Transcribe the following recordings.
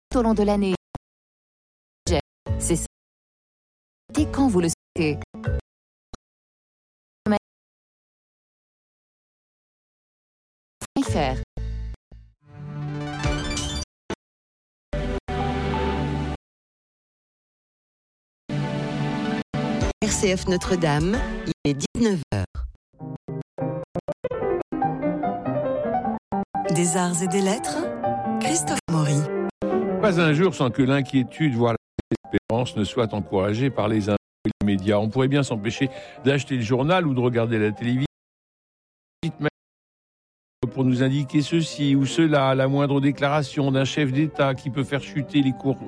au long de l'année. C'est ça. Et quand vous le souhaitez. Faire. RCF Notre-Dame, il est 19h. Des arts et des lettres, Christophe Maury. Pas un jour sans que l'inquiétude, voire l'espérance, ne soit encouragée par les médias. On pourrait bien s'empêcher d'acheter le journal ou de regarder la télévision pour nous indiquer ceci ou cela, la moindre déclaration d'un chef d'État qui peut faire chuter les cours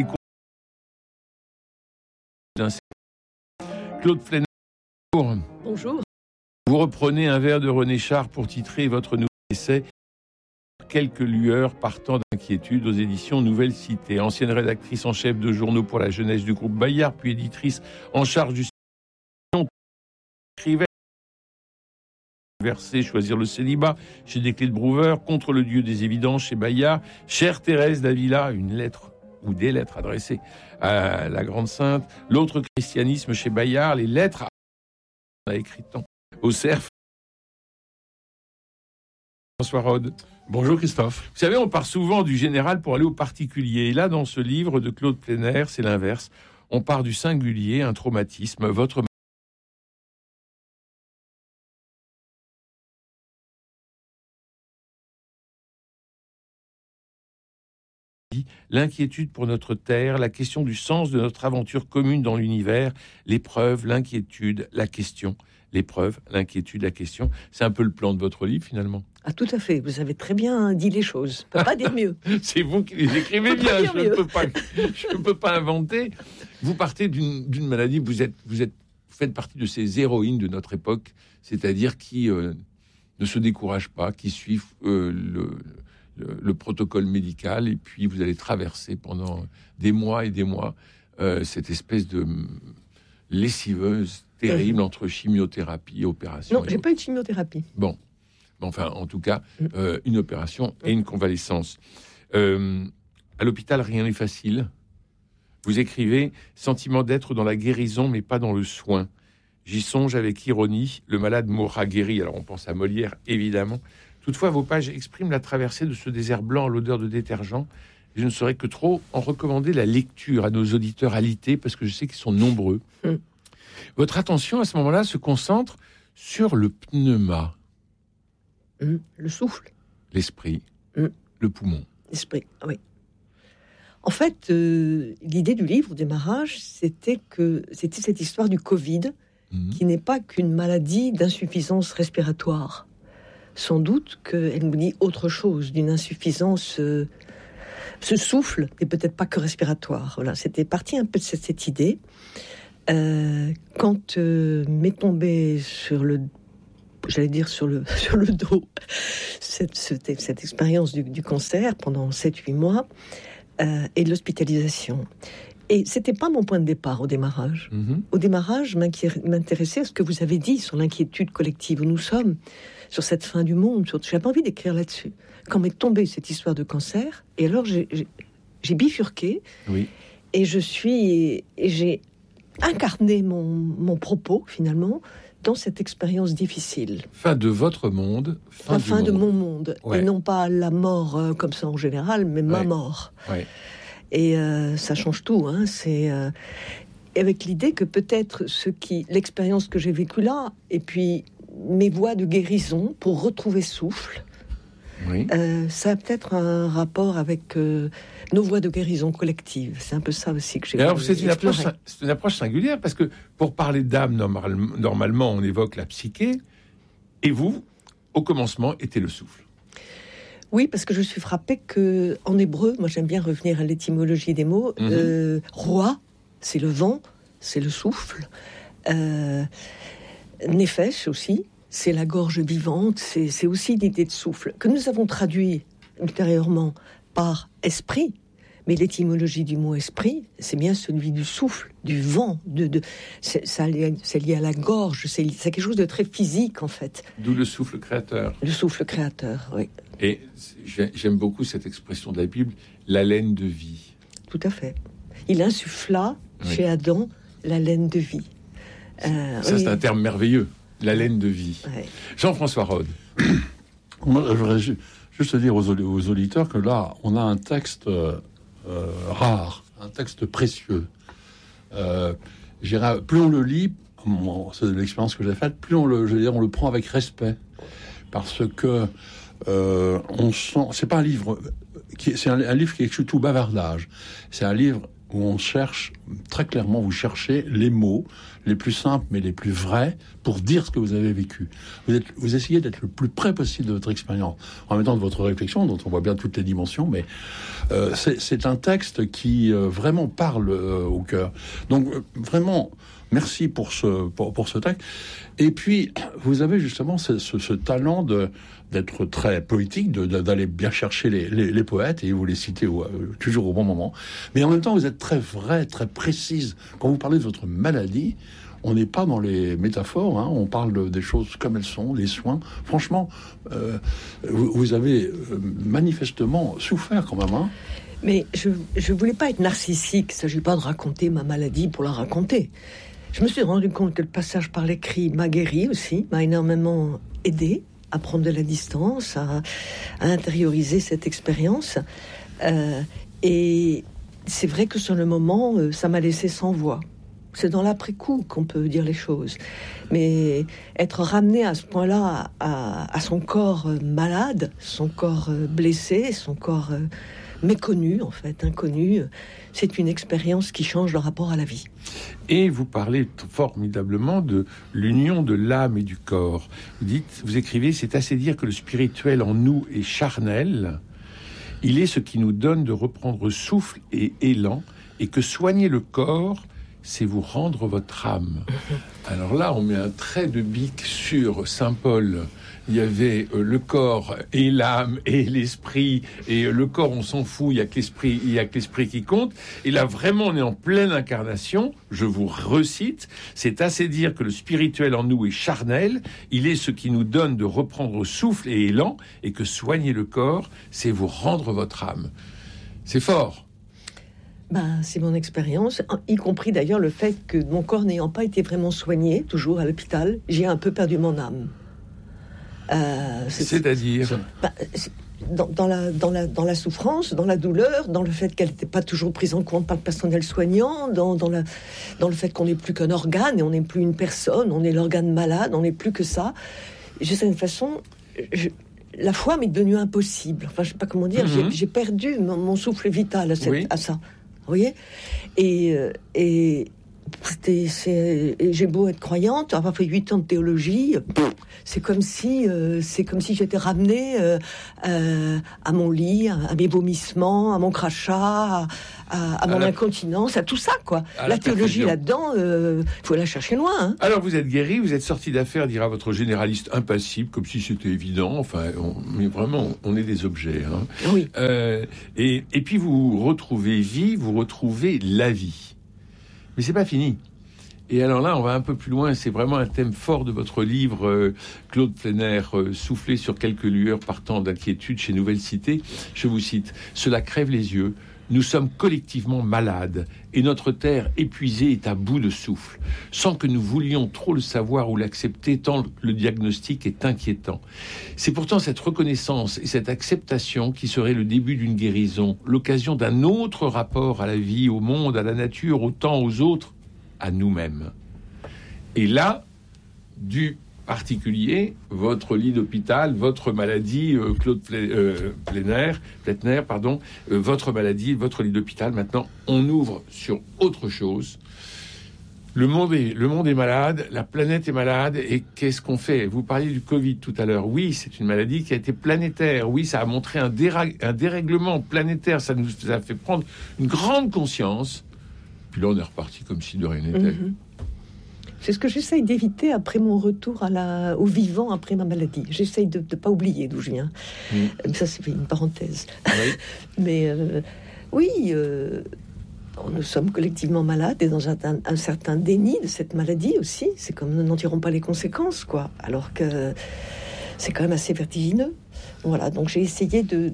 d'un... Claude Plénard, bonjour. Vous reprenez un vers de René Char pour titrer votre nouvel essai Quelques lueurs partant d'inquiétude aux éditions Nouvelle Cité. Ancienne rédactrice en chef de journaux pour la jeunesse du groupe Bayard, puis éditrice en charge du écrivaine Verser, choisir le célibat chez Desclés de Brouwer, Contre le Dieu des évidences chez Bayard, Chère Thérèse d'Avila, une lettre ou des lettres adressées à la Grande Sainte, L'autre christianisme chez Bayard, les lettres à écrit au cerf. François Rode. Bonjour Christophe. Vous savez, on part souvent du général pour aller au particulier. Et là, dans ce livre de Claude Plénard, c'est l'inverse. On part du singulier, un traumatisme, votre l'inquiétude pour notre terre, la question du sens de notre aventure commune dans l'univers, l'épreuve, l'inquiétude, la question, l'épreuve, l'inquiétude, la question. C'est un peu le plan de votre livre, finalement. Ah, tout à fait. Vous avez très bien dit les choses. Je ne peux pas dire mieux. C'est vous qui les écrivez bien. Je ne peux pas inventer. Vous partez d'une maladie. Vous faites partie de ces héroïnes de notre époque, c'est-à-dire qui ne se découragent pas, qui suivent le protocole médical, et puis vous allez traverser pendant des mois et des mois cette espèce de lessiveuse terrible entre chimiothérapie et opération. Non, j'ai pas eu de chimiothérapie. Bon, enfin, en tout cas, une opération et une convalescence. À l'hôpital, rien n'est facile. Vous écrivez « Sentiment d'être dans la guérison, mais pas dans le soin. J'y songe avec ironie, le malade mourra guéri. » Alors, on pense à Molière, évidemment. Toutefois, vos pages expriment la traversée de ce désert blanc à l'odeur de détergent. Et je ne saurais que trop en recommander la lecture à nos auditeurs alités, parce que je sais qu'ils sont nombreux. Votre attention, à ce moment-là, se concentre sur le pneuma. Le souffle. L'esprit. Le poumon. L'esprit, oui. En fait, l'idée du livre, au démarrage, c'était cette histoire du Covid, qui n'est pas qu'une maladie d'insuffisance respiratoire. Sans doute qu'elle nous dit autre chose, d'une insuffisance. Ce souffle n'est peut-être pas que respiratoire. Voilà, c'était parti un peu de cette idée. Quand m'est tombée sur le dos cette expérience du cancer pendant 7-8 mois et de l'hospitalisation. Et c'était pas mon point de départ au démarrage. Au démarrage, je m'intéressais à ce que vous avez dit sur l'inquiétude collective où nous sommes, sur cette fin du monde. J'avais envie d'écrire là-dessus. Quand m'est tombée cette histoire de cancer, et alors j'ai bifurqué, et j'ai incarné mon propos finalement dans cette expérience difficile. Fin de votre monde, fin de mon monde, et non pas la mort comme ça en général, mais ma mort. Et ça change tout, hein. C'est avec l'idée que peut-être l'expérience que j'ai vécue là, et puis mes voies de guérison pour retrouver souffle, ça a peut-être un rapport avec nos voies de guérison collective. C'est un peu ça aussi que j'ai. Alors c'est une approche singulière, parce que pour parler d'âme, normalement on évoque la psyché, et vous, au commencement, était le souffle. Oui, parce que je suis frappée que en hébreu, moi j'aime bien revenir à l'étymologie des mots. Roi, c'est le vent, c'est le souffle. Nefesh aussi, c'est la gorge vivante, c'est aussi l'idée de souffle, que nous avons traduit ultérieurement par esprit. Mais l'étymologie du mot esprit, c'est bien celui du souffle, du vent. C'est lié à la gorge, c'est quelque chose de très physique en fait. D'où le souffle créateur. Le souffle créateur, oui. Et j'aime beaucoup cette expression de la Bible, la laine de vie. Tout à fait. Il insuffla chez Adam la laine de vie. C'est un terme merveilleux, la laine de vie. Ouais. Jean-François Rode. Moi, je voudrais juste dire aux auditeurs que là, on a un texte rare, un texte précieux. Plus on le lit, c'est l'expérience que j'ai faite, plus on le prend avec respect, parce que on sent. C'est pas un livre c'est un livre qui est tout bavardage. C'est un livre où on cherche très clairement, vous cherchez les mots les plus simples mais les plus vrais pour dire ce que vous avez vécu. Vous essayez d'être le plus près possible de votre expérience, en même temps de votre réflexion, dont on voit bien toutes les dimensions, mais c'est un texte qui vraiment parle au cœur. Donc vraiment, merci pour ce texte. Et puis, vous avez justement ce talent d'être très poétique, d'aller bien chercher les poètes, et vous les citez toujours au bon moment. Mais en même temps, vous êtes très vraie, très précise. Quand vous parlez de votre maladie, on n'est pas dans les métaphores, hein, on parle des choses comme elles sont, les soins. Franchement, vous avez manifestement souffert quand même. Hein. Mais je voulais pas être narcissique, il ne s'agit pas de raconter ma maladie pour la raconter. Je me suis rendu compte que le passage par l'écrit m'a guéri aussi, m'a énormément aidé à prendre de la distance, à intérioriser cette expérience. Et c'est vrai que sur le moment, ça m'a laissé sans voix. C'est dans l'après-coup qu'on peut dire les choses. Mais être ramené à ce point-là à son corps malade, son corps blessé, son corps méconnu, en fait, inconnu, c'est une expérience qui change le rapport à la vie. Et vous parlez formidablement de l'union de l'âme et du corps. Vous écrivez, c'est assez dire que le spirituel en nous est charnel. Il est ce qui nous donne de reprendre souffle et élan, et que soigner le corps, c'est vous rendre votre âme. Alors là, on met un trait de bique sur Saint Paul. Il y avait le corps et l'âme et l'esprit, et le corps on s'en fout, il y a que l'esprit qui compte. Et là vraiment on est en pleine incarnation. Je vous recite, c'est assez dire que le spirituel en nous est charnel, il est ce qui nous donne de reprendre souffle et élan, et que soigner le corps, c'est vous rendre votre âme. C'est fort. C'est mon expérience, y compris d'ailleurs le fait que mon corps n'ayant pas été vraiment soigné, toujours à l'hôpital, j'ai un peu perdu mon âme. C'est-à-dire dans la souffrance, dans la douleur, dans le fait qu'elle n'était pas toujours prise en compte par le personnel soignant, dans le fait qu'on n'est plus qu'un organe et on n'est plus une personne, on est l'organe malade, on n'est plus que ça. De certaine façon, la foi m'est devenue impossible. Enfin, je sais pas comment dire. J'ai perdu mon souffle vital à ça. Vous voyez ? Et j'ai beau être croyante, avoir fait 8 ans de théologie, c'est comme si j'étais ramenée à mon lit, à mes vomissements, à mon crachat, à mon incontinence, à tout ça, quoi. La théologie là-dedans, faut la chercher loin. Hein. Alors vous êtes guéri, vous êtes sorti d'affaire, dira votre généraliste impassible, comme si c'était évident. Enfin, mais vraiment, on est des objets. Hein. Oui. Et puis vous retrouvez vie, vous retrouvez la vie. Mais c'est pas fini. Et alors là, on va un peu plus loin. C'est vraiment un thème fort de votre livre, Claude Pléner, souffler sur quelques lueurs partant d'inquiétude chez Nouvelle Cité. Je vous cite: cela crève les yeux. Nous sommes collectivement malades et notre terre épuisée est à bout de souffle, sans que nous voulions trop le savoir ou l'accepter, tant le diagnostic est inquiétant. C'est pourtant cette reconnaissance et cette acceptation qui serait le début d'une guérison, l'occasion d'un autre rapport à la vie, au monde, à la nature, au temps, aux autres, à nous-mêmes. Et là, du particulier, votre lit d'hôpital, votre maladie, Claude Pléner, votre maladie, votre lit d'hôpital. Maintenant, on ouvre sur autre chose. Le monde est malade, la planète est malade, et qu'est-ce qu'on fait ? Vous parliez du Covid tout à l'heure. Oui, c'est une maladie qui a été planétaire. Oui, ça a montré un dérèglement planétaire. Ça nous a fait prendre une grande conscience. Puis là, on est reparti comme si de rien n'était. C'est ce que j'essaye d'éviter après mon retour au vivant après ma maladie. J'essaye de ne pas oublier d'où je viens. Ça, c'est une parenthèse. Oui. Mais nous sommes collectivement malades et dans un certain déni de cette maladie aussi. C'est comme nous n'en tirons pas les conséquences, quoi. Alors que c'est quand même assez vertigineux. Voilà, donc j'ai essayé de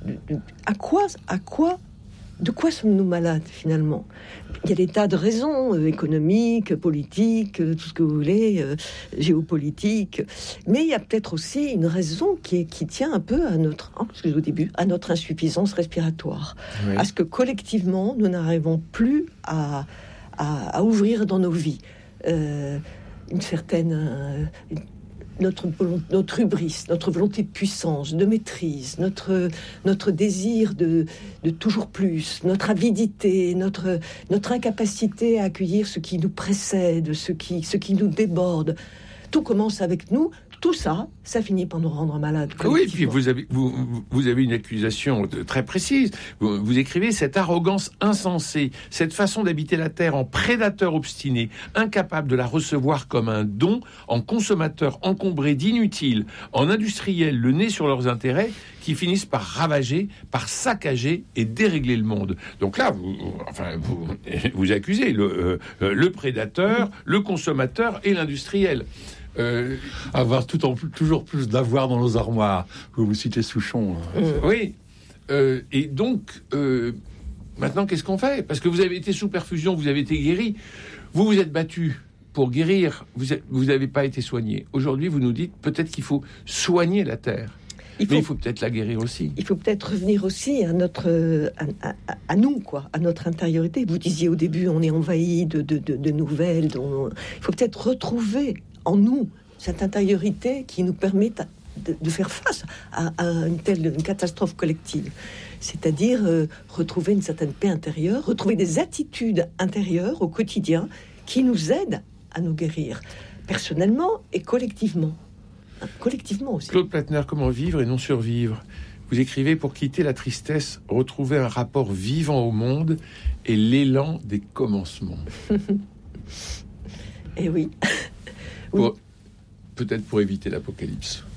de quoi sommes-nous malades finalement? Il y a des tas de raisons économiques, politiques, tout ce que vous voulez, géopolitiques, mais il y a peut-être aussi une raison qui tient un peu à à notre insuffisance respiratoire, oui. À ce que collectivement nous n'arrivons plus à ouvrir dans nos vies une certaine notre hubris, notre volonté de puissance, de maîtrise, notre désir de toujours plus, notre avidité, notre incapacité à accueillir ce qui nous précède, ce qui nous déborde. Tout commence avec nous. Tout ça finit par nous rendre malades. Oui, puis vous avez une accusation très précise. Vous écrivez cette arrogance insensée, cette façon d'habiter la terre en prédateur obstiné, incapable de la recevoir comme un don, en consommateur encombré d'inutiles, en industriels le nez sur leurs intérêts, qui finissent par ravager, par saccager et dérégler le monde. Donc là, vous accusez le prédateur, le consommateur et l'industriel. Avoir toujours plus d'avoir dans nos armoires. Vous citez Souchon. Oui. Et donc, maintenant, qu'est-ce qu'on fait? Parce que vous avez été sous perfusion, vous avez été guéri. Vous vous êtes battu pour guérir. Vous n'avez pas été soigné. Aujourd'hui, vous nous dites peut-être qu'il faut soigner la terre. Mais il faut peut-être la guérir aussi. Il faut peut-être revenir aussi à à nous, quoi, à notre intériorité. Vous disiez au début, on est envahi de nouvelles. Il faut peut-être retrouver en nous cette intériorité qui nous permet de faire face à une catastrophe collective. C'est-à-dire retrouver une certaine paix intérieure, retrouver des attitudes intérieures au quotidien qui nous aident à nous guérir, personnellement et collectivement. Collectivement aussi. Claude Plattner, comment vivre et non survivre? Vous écrivez: pour quitter la tristesse, retrouver un rapport vivant au monde et l'élan des commencements. Eh oui. Peut-être pour éviter l'apocalypse.